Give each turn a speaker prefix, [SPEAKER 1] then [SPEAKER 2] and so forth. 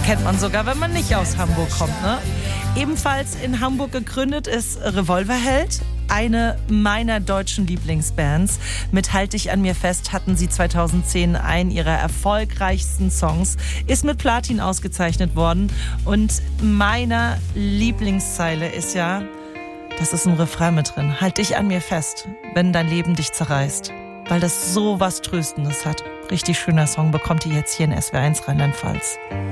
[SPEAKER 1] Kennt man sogar, wenn man nicht aus Hamburg kommt, ne? Ebenfalls in Hamburg gegründet ist Revolverheld, eine meiner deutschen Lieblingsbands. Mit Halt dich an mir fest hatten sie 2010 einen ihrer erfolgreichsten Songs, ist mit Platin ausgezeichnet worden. Und meiner Lieblingszeile ist ja, das ist ein Refrain mit drin, halt dich an mir fest, wenn dein Leben dich zerreißt. Weil das so was Tröstendes hat. Richtig schöner Song, bekommt ihr jetzt hier in SWR1 Rheinland-Pfalz.